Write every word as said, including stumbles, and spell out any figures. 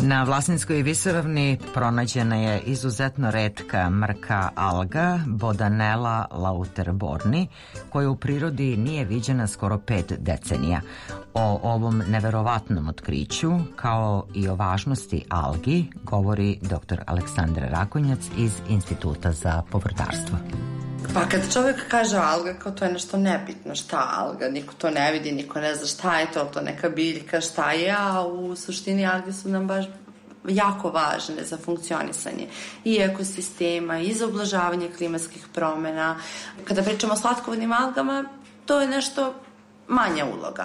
Na Vlasinskoj visoravni pronađena je izuzetno retka mrka alga Bodanella lauterborni, koja u prirodi nije viđena skoro pet decenija. O ovom neverovatnom otkriću, kao i o važnosti algi, govori dr Aleksandra Rakonjac iz Instituta za povrtarstvo. Pa kad čovjek kaže alga, kao to je nešto nebitno, šta alga, niko to ne vidi, niko ne zna šta je to, to neka biljka, šta je, a u suštini alge su nam baš jako važne za funkcionisanje i ekosistema i za ublažavanje klimatskih promjena. Kada pričamo o slatkovodnim algama, to je nešto manja uloga.